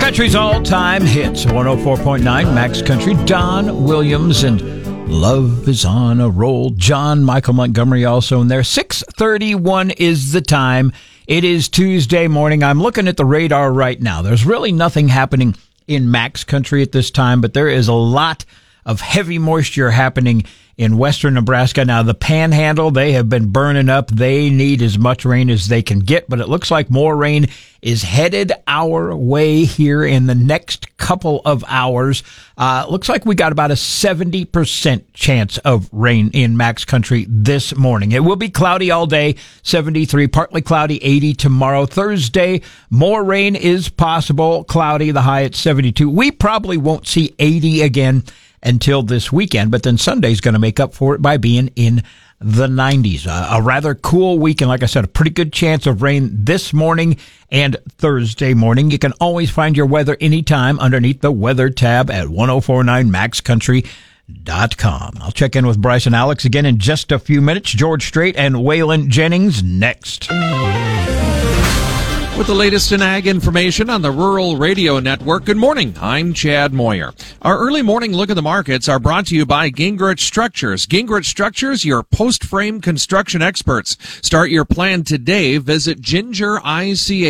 Country's all-time hits, 104.9 Max Country. Don Williams and Love is on a Roll. John Michael Montgomery also in there. 6:31 is the time. It is Tuesday morning. I'm looking at the radar right now. There's really nothing happening in Max Country at this time, but there is a lot of heavy moisture happening in western Nebraska. Now, the Panhandle, they have been burning up. They need as much rain as they can get, but it looks like more rain is headed our way here in the next couple of hours. Looks like we got about a 70% chance of rain in Max Country this morning. It will be cloudy all day, 73, partly cloudy, 80 tomorrow. Thursday, more rain is possible, cloudy, the high at 72. We probably won't see 80 again until this weekend, but then Sunday's going to make up for it by being in the 90s. A rather cool weekend. Like I said, a pretty good chance of rain this morning and Thursday morning. You can always find your weather anytime underneath the weather tab at 1049maxcountry.com. I'll check in with Bryce and Alex again in just a few minutes. George Strait and Waylon Jennings next. With the latest in ag information on the Rural Radio Network. Good morning. I'm Chad Moyer. Our early morning look at the markets are brought to you by Gingrich Structures. Gingrich Structures, your post-frame construction experts. Start your plan today. Visit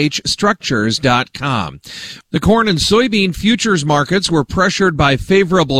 gingerichstructures.com. The corn and soybean futures markets were pressured by favorable